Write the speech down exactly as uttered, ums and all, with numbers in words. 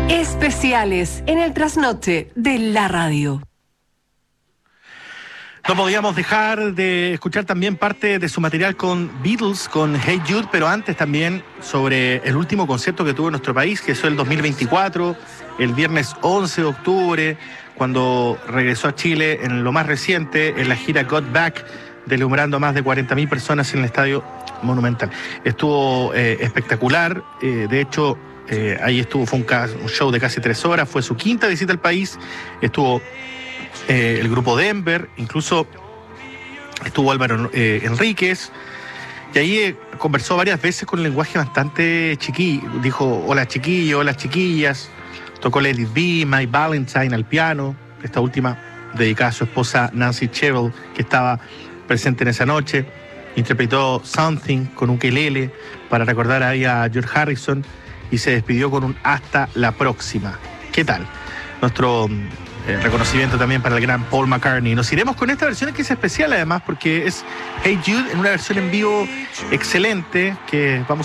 Especiales en el trasnoche de la radio. No podíamos dejar de escuchar también parte de su material con Beatles, con Hey Jude, pero antes también sobre el último concierto que tuvo en nuestro país, que fue el dos mil veinticuatro, el viernes once de octubre, cuando regresó a Chile en lo más reciente, en la gira Got Back, deslumbrando a más de cuarenta mil personas en el Estadio Monumental. Estuvo eh, espectacular, eh, de hecho, eh, ahí estuvo, fue un, un show de casi tres horas, fue su quinta visita al país, estuvo eh, el grupo Denver, incluso estuvo Álvaro eh, Enríquez, y ahí eh, conversó varias veces con un lenguaje bastante chiquillo, dijo hola chiquillos, hola chiquillas, tocó Let It Be, My Valentine al piano, esta última dedicada a su esposa Nancy Cheryl, que estaba presente en esa noche, interpretó Something con un ukelele para recordar ahí a George Harrison y se despidió con un hasta la próxima. ¿Qué tal? Nuestro eh, reconocimiento también para el gran Paul McCartney. Nos iremos con esta versión que es especial además porque es Hey Jude en una versión en vivo excelente que vamos